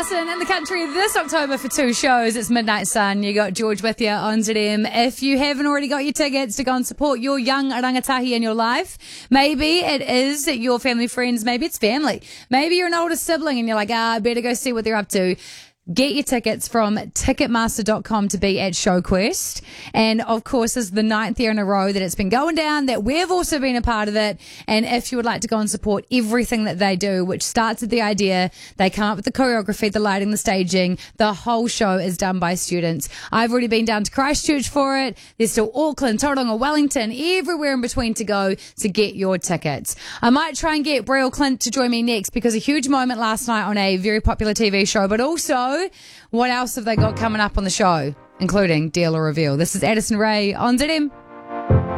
Edison in the country this October for 2 shows. It's Midnight Sun. You got George with you on ZM. If you haven't already got your tickets to go and support your young rangatahi in your life, maybe it is your family friends, maybe it's family. Maybe you're an older sibling and you're like, I better go see what they're up to. Get your tickets from Ticketmaster.com to be at ShowQuest. And of course, this is the 9th year in a row that it's been going down, that we've also been a part of it. And if you would like to go and support everything that they do, which starts with the idea, they come up with the choreography, the lighting, the staging, the whole show is done by students. I've already been down to Christchurch for it. There's still Auckland, Tauranga, Wellington, everywhere in between to go to get your tickets. I might try and get Brielle Clint to join me next because a huge moment last night on a very popular TV show, but also what else have they got coming up on the show, including Deal or Reveal? This is Addison Rae on ZM.